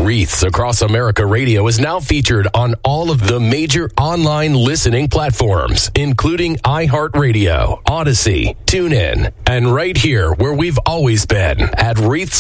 Wreaths Across America Radio is now featured on all of the major online listening platforms, including iHeartRadio, Odyssey, TuneIn, and right here where we've always been at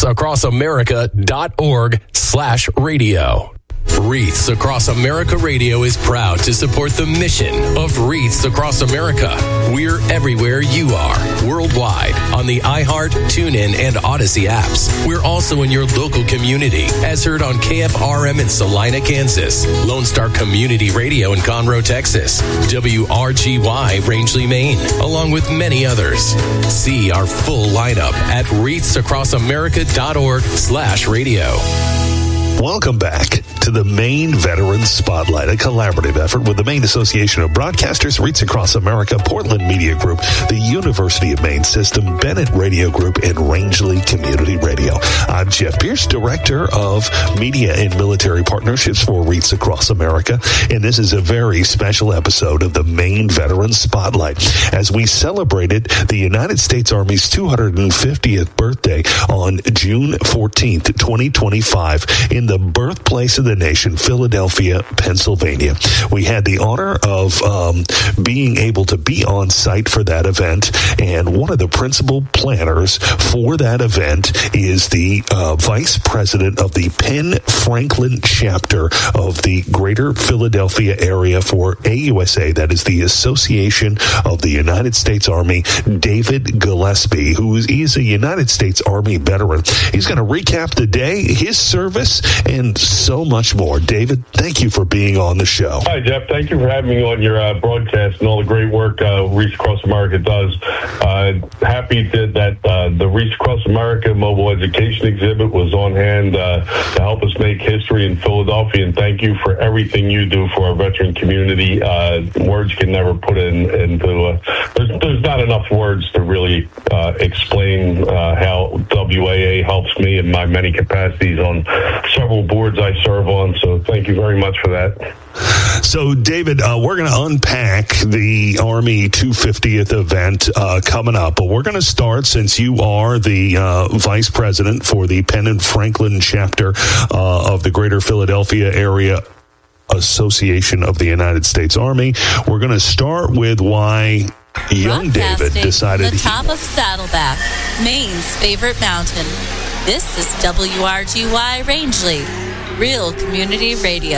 wreathsacrossamerica.org/radio. Wreaths Across America Radio is proud to support the mission of Wreaths Across America. We're everywhere you are, worldwide, on the iHeart, TuneIn, and Odyssey apps. We're also in your local community, as heard on KFRM in Salina, Kansas, Lone Star Community Radio in Conroe, Texas, WRGY Rangeley, Maine, along with many others. See our full lineup at wreathsacrossamerica.org/radio. Welcome back to the Maine Veterans Spotlight, a collaborative effort with the Maine Association of Broadcasters, Wreaths Across America, Portland Media Group, the University of Maine System, Bennett Radio Group, and Rangeley Community Radio. I'm Jeff Pierce, Director of Media and Military Partnerships for Wreaths Across America, and this is a very special episode of the Maine Veterans Spotlight as we celebrated the United States Army's 250th birthday on June 14th, 2025, in the birthplace of the nation, Philadelphia, Pennsylvania. We had the honor of being able to be on site for that event, and one of the principal planners for that event is the Vice President of the Penn Franklin chapter of the Greater Philadelphia area for AUSA, that is the Association of the United States Army, David Gillespie, who is a United States Army veteran. He's going to recap the day, his service, and so much more. David, thank you for being on the show. Hi, Jeff. Thank you for having me on your broadcast and all the great work Wreaths Across America does. Happy that the Wreaths Across America mobile education exhibit was on hand to help us make history in Philadelphia, and thank you for everything you do for our veteran community. Words can never put into there's not enough words to really explain how WAA helps me in my many capacities on several boards I serve on, so thank you very much for that. So, David, we're going to unpack the Army 250th event coming up, but we're going to start, since you are the Vice President for the Penn and Franklin chapter of the Greater Philadelphia Area Association of the United States Army. We're going to start with why young David decided... the top of Saddleback, Maine's favorite mountain. This is WRGY Rangeley, Real Community Radio.